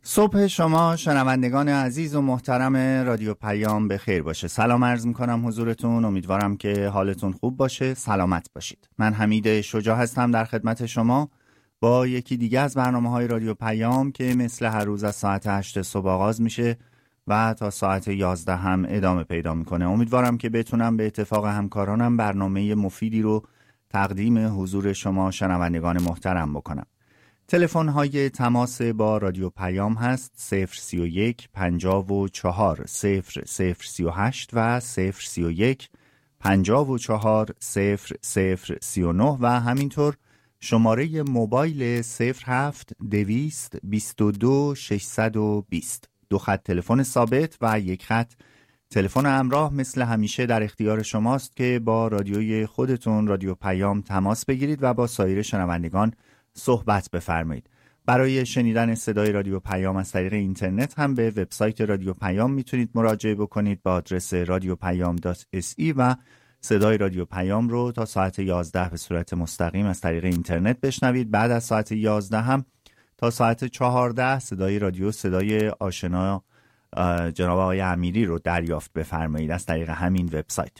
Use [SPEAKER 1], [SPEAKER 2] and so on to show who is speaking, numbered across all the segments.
[SPEAKER 1] صبح شما شنوندگان عزیز و محترم رادیو پیام به خیر باشه. سلام عرض میکنم حضورتون. امیدوارم که حالتون خوب باشه، سلامت باشید. من حمید شجاع هستم در خدمت شما با یکی دیگه از برنامه‌های رادیو پیام که مثل هر روز از ساعت 8 صبح آغاز میشه و تا ساعت 11 هم ادامه پیدا میکنه. امیدوارم که بتونم به اتفاق همکارانم برنامه مفیدی رو تقدیم حضور شما شنوندگان محترم بکنم. تلفن های تماس با رادیو پیام هست 031 54 0038 و 031 54 0039 و همینطور شماره موبایل 07 222 620. دو خط تلفن ثابت و یک خط تلفن همراه مثل همیشه در اختیار شماست که با رادیوی خودتون رادیو پیام تماس بگیرید و با سایر شنوندگان صحبت بفرمایید. برای شنیدن صدای رادیو پیام از طریق اینترنت هم به وبسایت رادیو پیام میتونید مراجعه بکنید با آدرس radiopayam.se و صدای رادیو پیام رو تا ساعت 11 به صورت مستقیم از طریق اینترنت بشنوید. بعد از ساعت 11 هم تا ساعت 14 صدای رادیو صدای آشنا جناب آقای امیری رو دریافت بفرمایید از طریق همین وبسایت.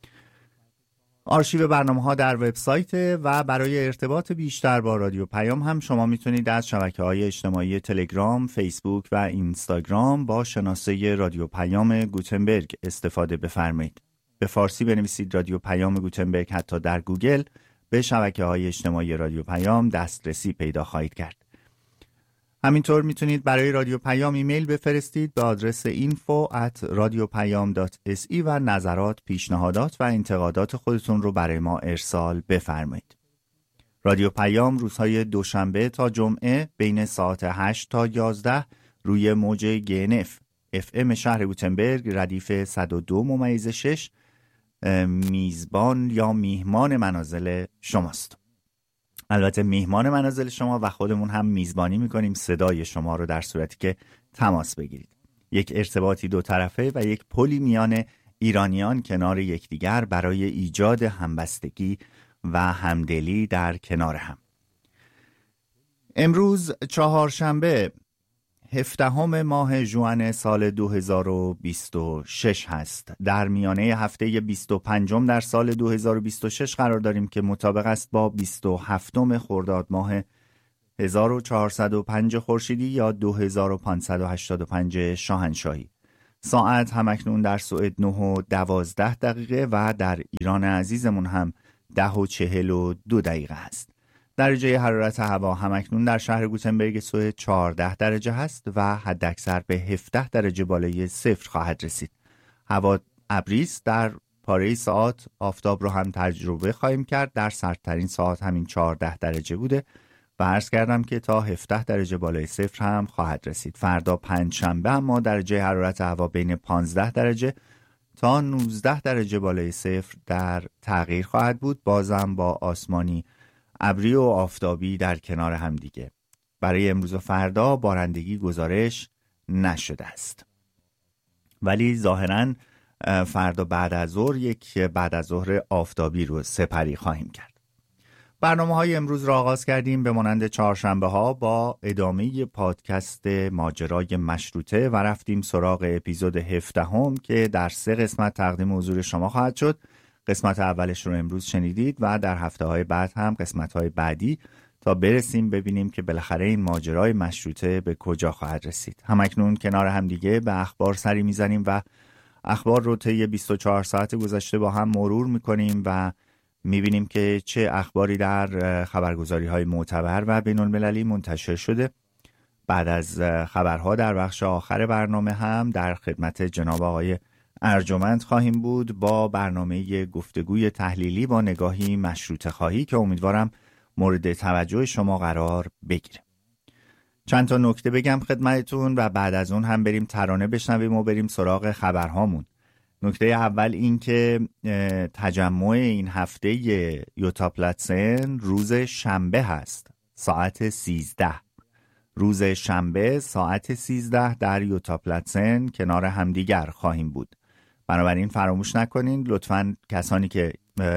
[SPEAKER 1] آرشیو برنامه‌ها در وبسایت و برای ارتباط بیشتر با رادیو پیام هم شما میتونید از شبکه‌های اجتماعی تلگرام، فیسبوک و اینستاگرام با شناسه رادیو پیام گوتنبرگ استفاده بفرمایید. به فارسی بنویسید رادیو پیام گوتنبرگ، حتی در گوگل به شبکه‌های اجتماعی رادیو پیام دسترسی پیدا خواهید کرد. همینطور میتونید برای رادیو پیام ایمیل بفرستید به آدرس info@radiopayam.se و نظرات، پیشنهادات و انتقادات خودتون رو برای ما ارسال بفرمایید. رادیو پیام روزهای دوشنبه تا جمعه بین ساعت 8 تا 11 روی موج GNF FM شهر گوتنبرگ ردیف 102.6 میزبان یا میهمان منازل شماست. البته میهمان منازل شما و خودمون هم میزبانی میکنیم صدای شما رو در صورتی که تماس بگیرید. یک ارتباطی دو طرفه و یک پلی میان ایرانیان کنار یکدیگر برای ایجاد همبستگی و همدلی در کنار هم. امروز چهارشنبه 17 ماه ژوئن سال 2026 هست. در میانه هفته 25 در سال 2026 قرار داریم که مطابق است با 27 خرداد ماه 1405 خورشیدی یا 2585 شاهنشاهی. ساعت همکنون در سوئد 9:12 و در ایران عزیزمون هم 10:42 است. درجه حرارت هوا همکنون در شهر گوتنبرگ سوئد 14 درجه هست و حداکثر به 17 درجه بالای صفر خواهد رسید. هوا ابری است. در پاره ساعت آفتاب رو هم تجربه خواهیم کرد. در سردترین ساعت همین 14 درجه بوده و عرض کردم که تا 17 درجه بالای صفر هم خواهد رسید. فردا پنجشنبه اما درجه حرارت هوا بین 15 درجه تا 19 درجه بالای صفر در تغییر خواهد بود، بازم با آسمانی ابری و آفتابی در کنار هم دیگه. برای امروز و فردا بارندگی گزارش نشده است، ولی ظاهراً فردا بعد از ظهر یک بعد از ظهر آفتابی رو سپری خواهیم کرد. برنامه‌های امروز را آغاز کردیم به مانند چهارشنبه ها با ادامه پادکست ماجرای مشروطه و رفتیم سراغ اپیزود 17 که در 3 قسمت تقدیم حضور شما خواهد شد. قسمت اولش رو امروز شنیدید و در هفته‌های بعد هم قسمت‌های بعدی تا برسیم ببینیم که بالاخره این ماجرای مشروطه به کجا خواهد رسید. همکنون کنار هم دیگه به اخبار سری میزنیم و اخبار رو طی 24 ساعت گذشته با هم مرور میکنیم و میبینیم که چه اخباری در خبرگزاری‌های معتبر و بین‌المللی منتشر شده. بعد از خبرها در بخش آخر برنامه هم در خدمت جناب آقای ارجمند خواهیم بود با برنامه گفتگوی تحلیلی با نگاهی مشروطه خواهی که امیدوارم مورد توجه شما قرار بگیره. چند تا نکته بگم خدمتتون و بعد از اون هم بریم ترانه بشنویم و بریم سراغ خبرهامون. نکته اول این که تجمع این هفته یوتا پلاتسن روز شنبه هست ساعت 13. روز شنبه ساعت 13 در یوتا پلاتسن کنار همدیگر خواهیم بود. بنابراین فراموش نکنین لطفاً کسانی که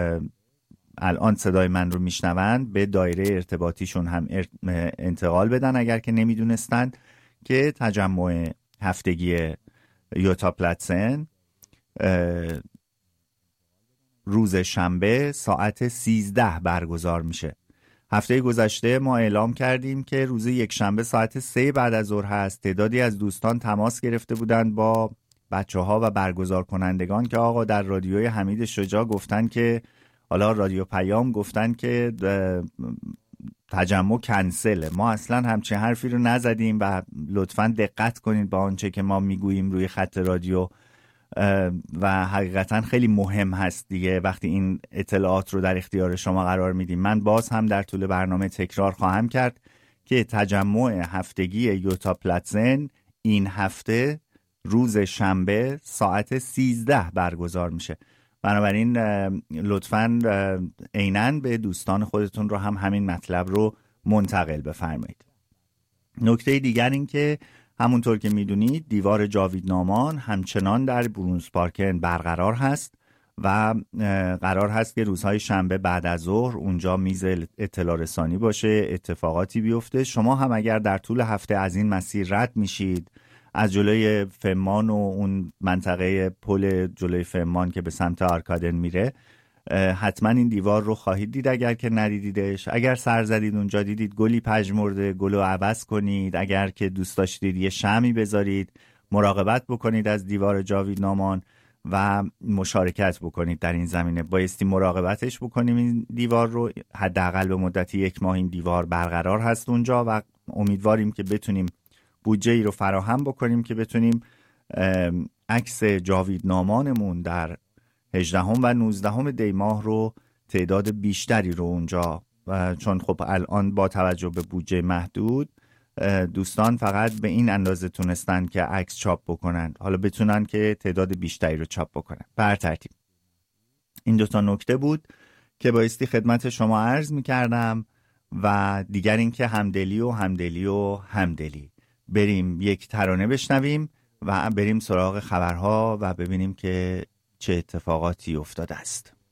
[SPEAKER 1] الان صدای من رو میشنوند به دایره ارتباطیشون هم انتقال بدن اگر که نمیدونستند که تجمع هفتگی یوتا پلاتسن روز شنبه ساعت 13 برگزار میشه. هفته گذشته ما اعلام کردیم که روز یک شنبه ساعت 3 بعد از ظهر هست. تعدادی از دوستان تماس گرفته بودند با بچه‌ها و برگزار کنندگان که آقا در رادیوی حمید شجاع گفتن که، حالا رادیو پیام گفتن که تجمع کنسله. ما اصلا همچین حرفی رو نزدیم و لطفاً دقت کنید با آنچه که ما میگوییم روی خط رادیو و حقیقتا خیلی مهم هست دیگه وقتی این اطلاعات رو در اختیار شما قرار میدیم. من باز هم در طول برنامه تکرار خواهم کرد که تجمع هفتگی یوتا پلاتسن این هفته روز شنبه ساعت 13 برگزار میشه. بنابراین لطفاً عیناً به دوستان خودتون رو هم همین مطلب رو منتقل بفرمایید. نکته دیگر این که همونطور که میدونید دیوار جاویدنامان همچنان در برونز پارکن برقرار هست و قرار هست که روزهای شنبه بعد از ظهر اونجا میز اطلاع رسانی باشه، اتفاقاتی بیفته. شما هم اگر در طول هفته از این مسیر رد میشید، از جلوی فمان و اون منطقه پل جلوی فمان که به سمت آرکادن میره، حتما این دیوار رو خواهید دید اگر که ندیدیدش. اگر سر زدید اونجا دیدید گلی پژمرده، گل رو عوض کنید. اگر که دوست داشتید یه شمعی بذارید، مراقبت بکنید از دیوار جاویدنامان و مشارکت بکنید در این زمینه. بایستی مراقبتش بکنیم این دیوار رو. حداقل به مدت 1 ماه این دیوار برقرار هست اونجا و امیدواریم که بتونیم بودجه ای رو فراهم بکنیم که بتونیم عکس جاویدنامانمون در 18 و 19 دی ماه رو تعداد بیشتری رو اونجا، چون خب الان با توجه به بودجه محدود دوستان فقط به این اندازه تونستن که عکس چاپ بکنن، حالا بتونن که تعداد بیشتری رو چاپ بکنن. بر ترتیب این 2 نکته بود که بایستی خدمت شما عرض می‌کردم و دیگر این که همدلی و همدلی و همدلی. بریم یک ترانه بشنویم و بریم سراغ خبرها و ببینیم که چه اتفاقاتی افتاده است.